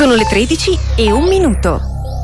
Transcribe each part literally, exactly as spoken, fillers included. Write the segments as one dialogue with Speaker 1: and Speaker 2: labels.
Speaker 1: Sono le tredici e un minuto.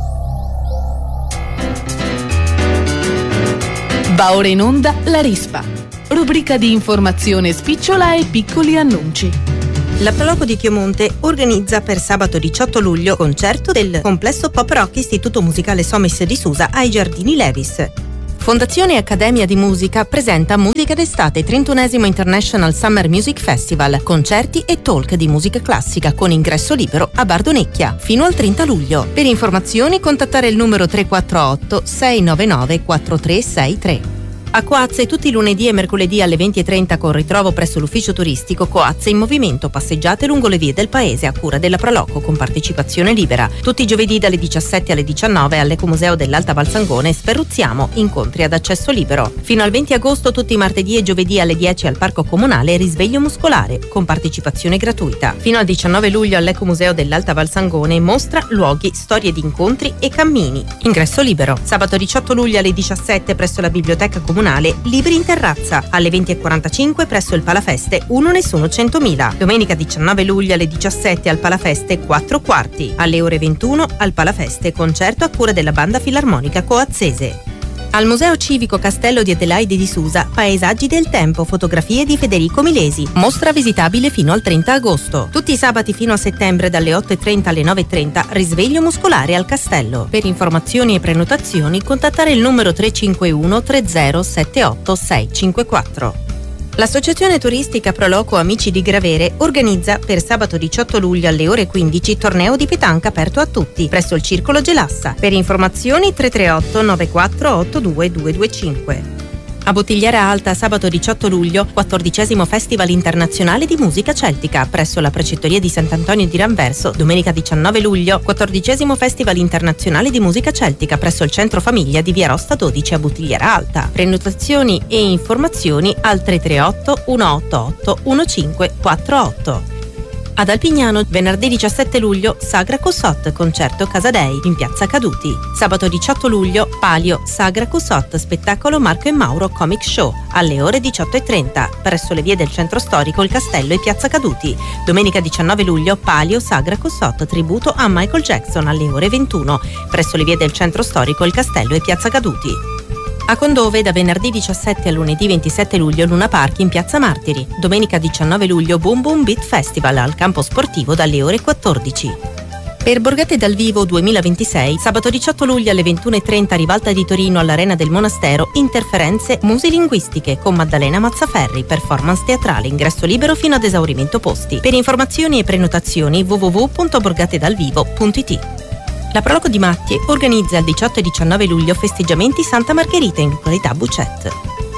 Speaker 2: Va ora in onda La Rispa, rubrica di informazione spicciola e piccoli annunci.
Speaker 3: La Proloco di Chiomonte organizza per sabato diciotto luglio concerto del complesso pop rock Istituto Musicale Somis di Susa ai Giardini Levis. Fondazione Accademia di Musica presenta Musica d'estate, trentunesimo International Summer Music Festival, concerti e talk di musica classica con ingresso libero a Bardonecchia fino al trenta luglio. Per informazioni contattare il numero tre quattro otto sei nove nove quattro tre sei tre. A Coazze tutti i lunedì e mercoledì alle venti e trenta con ritrovo presso l'ufficio turistico Coazze in movimento, passeggiate lungo le vie del paese a cura della Proloco con partecipazione libera. Tutti i giovedì dalle diciassette alle diciannove all'Ecomuseo dell'Alta Valsangone Sperruzziamo, incontri ad accesso libero. Fino al venti agosto tutti i martedì e giovedì alle dieci al Parco Comunale Risveglio Muscolare con partecipazione gratuita. Fino al diciannove luglio all'Ecomuseo dell'Alta Valsangone mostra, luoghi, storie di incontri e cammini. Ingresso libero. Sabato diciotto luglio alle diciassette presso la Biblioteca Comunale Libri in terrazza, alle venti e quarantacinque presso il Palafeste Uno Nessuno centomila. Domenica diciannove luglio alle diciassette al Palafeste Quattro Quarti, alle ore ventuno al Palafeste concerto a cura della Banda Filarmonica Coazzese. Al Museo Civico Castello di Adelaide di Susa, Paesaggi del Tempo, fotografie di Federico Milesi, mostra visitabile fino al trenta agosto. Tutti i sabati fino a settembre dalle otto e trenta alle nove e trenta, risveglio muscolare al castello. Per informazioni e prenotazioni contattare il numero tre cinque uno tre zero sette otto sei cinque quattro. L'Associazione Turistica Proloco Amici di Gravere organizza per sabato diciotto luglio alle ore quindici torneo di petanca aperto a tutti presso il Circolo Gelassa. Per informazioni tre tre otto nove quattro otto due due due cinque. A Bottigliera Alta sabato diciotto luglio quattordicesimo Festival Internazionale di Musica Celtica presso la Precettoria di Sant'Antonio di Ranverso. Domenica diciannove luglio quattordicesimo Festival Internazionale di Musica Celtica presso il Centro Famiglia di Via Rosta dodici a Bottigliera Alta. Prenotazioni e informazioni al tre tre otto uno otto otto uno cinque quattro otto. Ad Alpignano, venerdì diciassette luglio, Sagra Cussot, concerto Casa Dei, in piazza Caduti. Sabato diciotto luglio, Palio, Sagra Cussot, spettacolo Marco e Mauro Comic Show, alle ore diciotto e trenta, presso le vie del centro storico, il Castello e piazza Caduti. Domenica diciannove luglio, Palio, Sagra Cussot, tributo a Michael Jackson, alle ore ventuno, presso le vie del centro storico, il Castello e piazza Caduti. A Condove da venerdì diciassette a lunedì ventisette luglio Luna Park in piazza Martiri. Domenica diciannove luglio Boom Boom Beat Festival al campo sportivo dalle ore quattordici. Per Borgate dal Vivo duemilaventisei, sabato diciotto luglio alle ventuno e trenta Rivalta di Torino all'Arena del Monastero, interferenze musilinguistiche con Maddalena Mazzaferri, performance teatrale, ingresso libero fino ad esaurimento posti. Per informazioni e prenotazioni w w w punto borgatedalvivo punto i t. La Proloco di Mattie organizza il diciotto e diciannove luglio festeggiamenti Santa Margherita in località Bucet.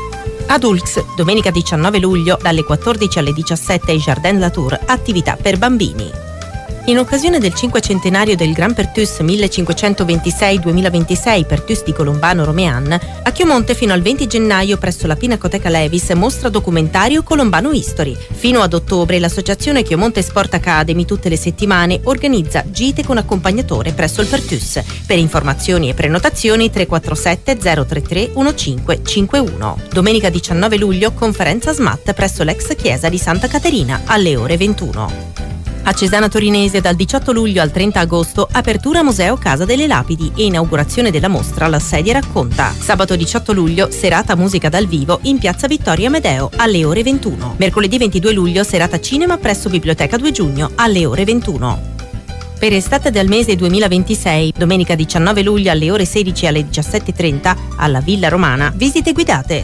Speaker 3: Ad Ulx, domenica diciannove luglio, dalle quattordici alle diciassette ai Jardin Latour, attività per bambini. In occasione del cinquecentenario del Gran Pertus millecinquecentoventisei duemilaventisei Pertus di Colombano Romean, a Chiomonte fino al venti gennaio presso la Pinacoteca Levis mostra documentario Colombano History. Fino ad ottobre l'associazione Chiomonte Sport Academy tutte le settimane organizza gite con accompagnatore presso il Pertus. Per informazioni e prenotazioni tre quattro sette zero tre tre uno cinque cinque uno. Domenica diciannove luglio conferenza SMAT presso l'ex chiesa di Santa Caterina alle ore ventuno. A Cesana Torinese dal diciotto luglio al trenta agosto apertura Museo Casa delle Lapidi e inaugurazione della mostra La Sedia Racconta. Sabato diciotto luglio serata musica dal vivo in piazza Vittorio Amedeo alle ore ventuno. Mercoledì ventidue luglio serata cinema presso Biblioteca due giugno alle ore ventuno. Per estate del mese duemilaventisei, domenica diciannove luglio alle ore sedici e alle diciassette e trenta alla Villa Romana, visite guidate.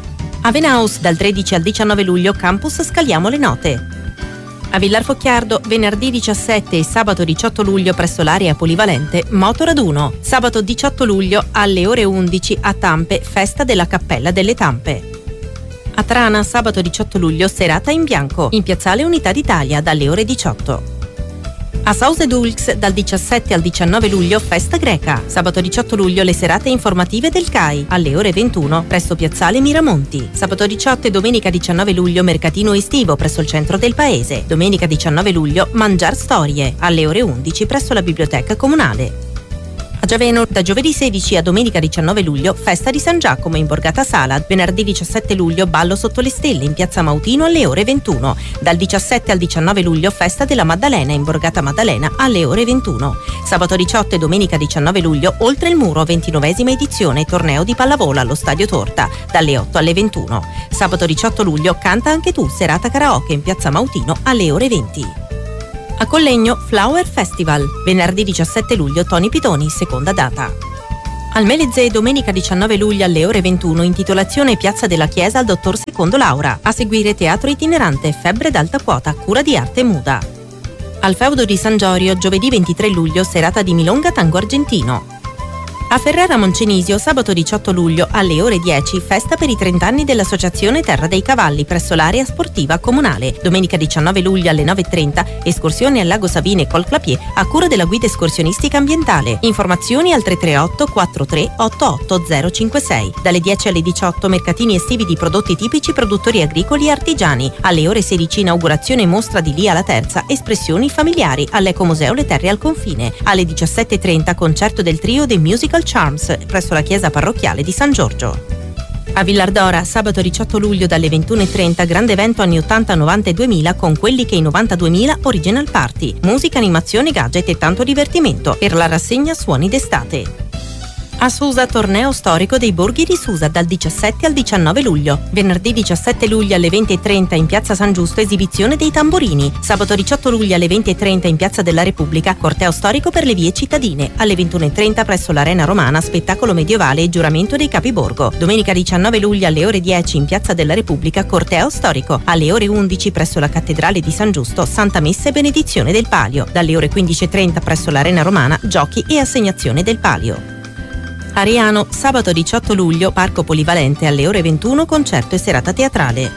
Speaker 3: A Venaus dal tredici al diciannove luglio campus Scaliamo le Note. A Villar Focchiardo venerdì diciassette e sabato diciotto luglio presso l'area polivalente Motoraduno. Sabato diciotto luglio alle ore undici a Tampe festa della Cappella delle Tampe. A Trana sabato diciotto luglio serata in bianco in piazzale Unità d'Italia dalle ore diciotto. A Sauze d'Ulx dal diciassette al diciannove luglio festa greca. Sabato diciotto luglio le serate informative del C A I alle ore ventuno presso piazzale Miramonti. Sabato diciotto e domenica diciannove luglio mercatino estivo presso il centro del paese. Domenica diciannove luglio Mangiar Storie alle ore undici presso la biblioteca comunale. A Giaveno, da giovedì sedici a domenica diciannove luglio, festa di San Giacomo in Borgata Sala. Venerdì diciassette luglio, ballo sotto le stelle in piazza Mautino alle ore ventuno. Dal diciassette al diciannove luglio, festa della Maddalena in Borgata Maddalena alle ore ventuno. Sabato diciotto e domenica diciannove luglio, oltre il muro, ventinovesima edizione, torneo di pallavolo allo Stadio Torta, dalle otto alle ventuno. Sabato diciotto luglio, canta anche tu, serata karaoke in piazza Mautino alle ore venti. A Collegno, Flower Festival, venerdì diciassette luglio, Tony Pitoni, seconda data. Al Melezze, domenica diciannove luglio alle ore ventuno, intitolazione Piazza della Chiesa al dottor Secondo Laura. A seguire teatro itinerante, Febbre d'alta quota, cura di Arte Muda. Al Feudo di San Giorgio, giovedì ventitré luglio, serata di Milonga Tango Argentino. A Ferrara Moncenisio, sabato diciotto luglio alle ore dieci, festa per i trenta anni dell'Associazione Terra dei Cavalli presso l'area sportiva comunale. Domenica diciannove luglio alle nove e trenta, escursioni al Lago Sabine col Clapier a cura della guida escursionistica ambientale. Informazioni al tre tre otto quattro tre otto otto zero cinque sei. Dalle dieci alle diciotto, mercatini estivi di prodotti tipici produttori agricoli e artigiani. Alle ore sedici, inaugurazione mostra di Lia la Terza, espressioni familiari all'Ecomuseo Le Terre al Confine. Alle diciassette e trenta, concerto del trio dei Musical Charms presso la chiesa parrocchiale di San Giorgio. A Villardora, sabato diciotto luglio dalle ventuno e trenta, grande evento anni ottanta, novanta e duemila con quelli che i novantaduemila Original Party. Musica, animazione, gadget e tanto divertimento per la rassegna Suoni d'estate. A Susa, torneo storico dei borghi di Susa dal diciassette al diciannove luglio. Venerdì diciassette luglio alle venti e trenta in piazza San Giusto, esibizione dei tamborini. Sabato diciotto luglio alle venti e trenta in piazza della Repubblica, corteo storico per le vie cittadine. Alle ventuno e trenta presso l'Arena Romana, spettacolo medievale e giuramento dei capiborgo. Domenica diciannove luglio alle ore dieci in piazza della Repubblica, corteo storico. Alle ore undici presso la cattedrale di San Giusto, Santa Messa e benedizione del palio. Dalle ore quindici e trenta presso l'Arena Romana, giochi e assegnazione del palio. Ariano, sabato diciotto luglio, parco polivalente alle ore ventuno, concerto e serata teatrale.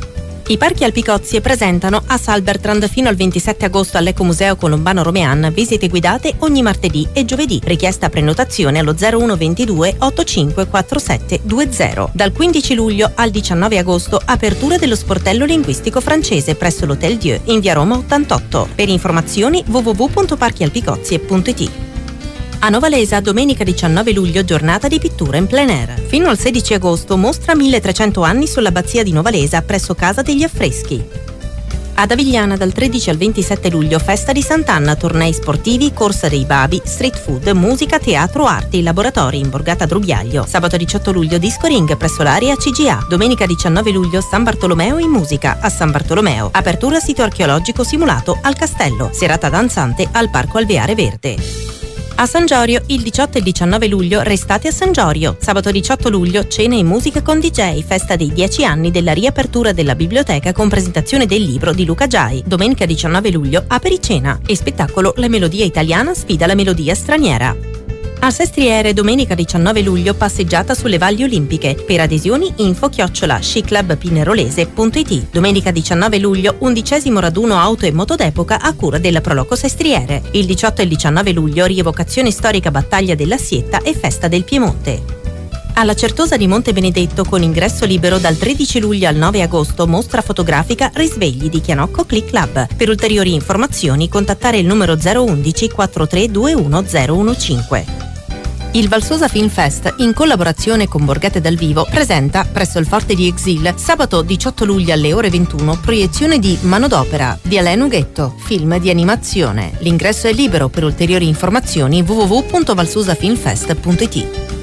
Speaker 3: I parchi Alpicozie presentano a Salbertrand fino al ventisette agosto all'Ecomuseo Colombano Romean visite guidate ogni martedì e giovedì. Richiesta prenotazione allo zero uno ventidue ottantacinque quarantasette venti. Dal quindici luglio al diciannove agosto, apertura dello sportello linguistico francese presso l'Hotel Dieu in via Roma ottantotto. Per informazioni w w w punto parchi alpicozie punto i t. A Novalesa, domenica diciannove luglio, giornata di pittura in plein air. Fino al sedici agosto, mostra milletrecento anni sull'abbazia di Novalesa presso Casa degli Affreschi. Ad Avigliana, dal tredici al ventisette luglio, festa di Sant'Anna, tornei sportivi, corsa dei babi, street food, musica, teatro, arti, laboratori in Borgata Drubiaglio. Sabato diciotto luglio, disco ring presso l'area C G A. Domenica diciannove luglio, San Bartolomeo in musica a San Bartolomeo. Apertura sito archeologico simulato al castello. Serata danzante al Parco Alveare Verde. A San Giorgio, il diciotto e il diciannove luglio, restate a San Giorgio. Sabato diciotto luglio, cena e musica con D J, festa dei dieci anni della riapertura della biblioteca con presentazione del libro di Luca Giai. Domenica diciannove luglio, apericena e spettacolo La melodia italiana sfida la melodia straniera. A Sestriere, domenica diciannove luglio, passeggiata sulle valli olimpiche. Per adesioni info chiocciola sciclubpinerolese punto i t. Domenica diciannove luglio, undicesimo raduno auto e moto d'epoca a cura della Proloco Sestriere. Il diciotto e il diciannove luglio, rievocazione storica battaglia della Sietta e festa del Piemonte. Alla Certosa di Monte Benedetto, con ingresso libero dal tredici luglio al nove agosto, mostra fotografica Risvegli di Chianocco Click Club. Per ulteriori informazioni contattare il numero zero undici quattro tre due uno zero uno cinque. Il Valsosa Film Fest, in collaborazione con Borghete dal Vivo, presenta presso il Forte di Exil sabato diciotto luglio alle ore ventuno proiezione di Manodopera di Alain Huguetto, film di animazione. L'ingresso è libero. Per ulteriori informazioni w w w punto valsosafilmfest punto i t.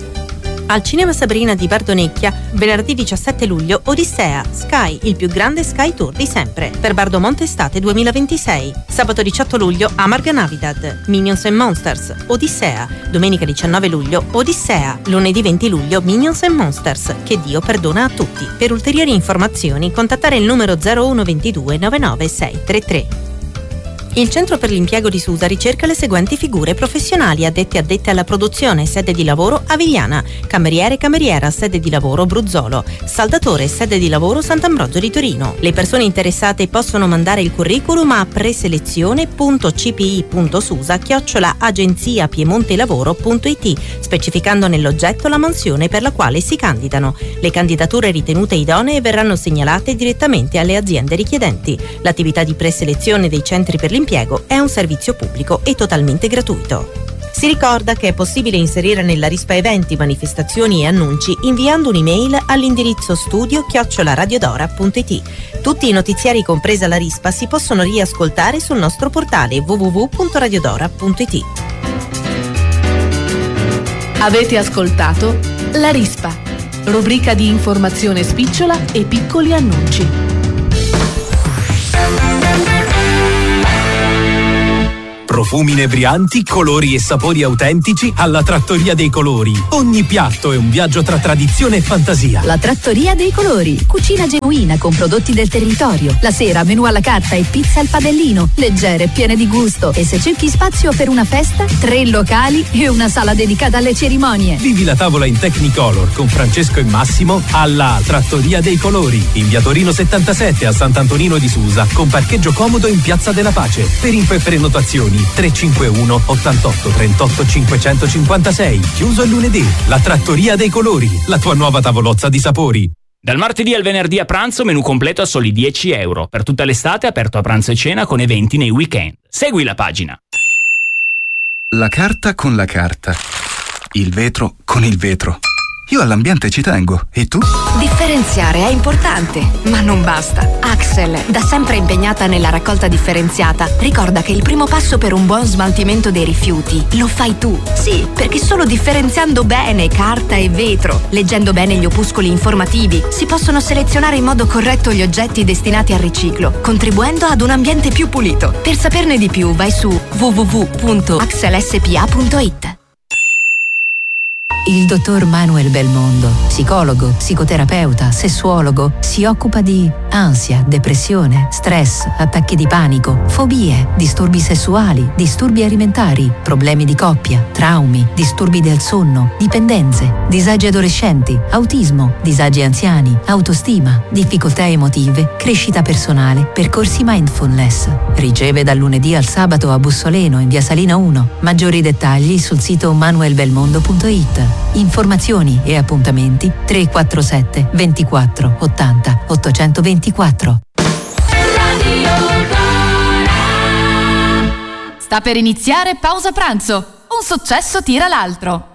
Speaker 3: Al Cinema Sabrina di Bardonecchia, venerdì diciassette luglio, Odissea, Sky, il più grande Sky Tour di sempre, per Bardomonte Estate duemilaventisei. Sabato diciotto luglio, Amarga Navidad, Minions and Monsters, Odissea. Domenica diciannove luglio, Odissea. Lunedì venti luglio, Minions and Monsters, che Dio perdona a tutti. Per ulteriori informazioni, contattare il numero zero uno ventidue novantanove sei trentatré. Il Centro per l'Impiego di Susa ricerca le seguenti figure professionali: addetti addette alla produzione, sede di lavoro Avigliana, cameriere cameriera, sede di lavoro Bruzzolo, saldatore, sede di lavoro Sant'Ambrogio di Torino. Le persone interessate possono mandare il curriculum a preselezione punto c p i punto susa chiocciola agenzia piemonte lavoro punto i t, specificando nell'oggetto la mansione per la quale si candidano. Le candidature ritenute idonee verranno segnalate direttamente alle aziende richiedenti. L'attività di preselezione dei centri per l'impiego è un servizio pubblico e totalmente gratuito. Si ricorda che è possibile inserire nella rispa eventi, manifestazioni e annunci inviando un'email all'indirizzo studio chiocciola radiodora punto it. Tutti i notiziari, compresa la rispa, si possono riascoltare sul nostro portale w w w punto radiodora punto it.
Speaker 2: Avete ascoltato La Rispa, rubrica di informazione spicciola e piccoli annunci.
Speaker 4: Profumi inebrianti, colori e sapori autentici alla Trattoria dei Colori. Ogni piatto è un viaggio tra tradizione e fantasia.
Speaker 5: La Trattoria dei Colori. Cucina genuina con prodotti del territorio. La sera menù alla carta e pizza al padellino. Leggere, piene di gusto. E se cerchi spazio per una festa, tre locali e una sala dedicata alle cerimonie.
Speaker 4: Vivi la tavola in Technicolor con Francesco e Massimo alla Trattoria dei Colori. In via Torino settantasette a Sant'Antonino di Susa, con parcheggio comodo in Piazza della Pace. Per info e prenotazioni tre cinque uno ottantotto trentotto cinquecentocinquantasei. Chiuso il lunedì. La Trattoria dei Colori, la tua nuova tavolozza di sapori.
Speaker 6: Dal martedì al venerdì a pranzo menù completo a soli dieci euro. Per tutta l'estate aperto a pranzo e cena con eventi nei weekend. Segui la pagina.
Speaker 7: La carta con la carta. Il vetro con il vetro. Io all'ambiente ci tengo. E tu?
Speaker 5: Differenziare è importante, ma non basta. Axel, da sempre impegnata nella raccolta differenziata, ricorda che il primo passo per un buon smaltimento dei rifiuti lo fai tu. Sì, perché solo differenziando bene carta e vetro, leggendo bene gli opuscoli informativi, si possono selezionare in modo corretto gli oggetti destinati al riciclo, contribuendo ad un ambiente più pulito. Per saperne di più, vai su w w w punto axel s p a punto i t.
Speaker 8: Il dottor Manuel Belmondo, psicologo, psicoterapeuta, sessuologo, si occupa di ansia, depressione, stress, attacchi di panico, fobie, disturbi sessuali, disturbi alimentari, problemi di coppia, traumi, disturbi del sonno, dipendenze, disagi adolescenti, autismo, disagi anziani, autostima, difficoltà emotive, crescita personale, percorsi mindfulness. Riceve dal lunedì al sabato a Bussoleno in via Salina uno. Maggiori dettagli sul sito manuel belmondo punto i t. Informazioni e appuntamenti tre quattro sette ventiquattro ottanta ottocentoventiquattro.
Speaker 2: Sta per iniziare pausa pranzo. Un successo tira l'altro.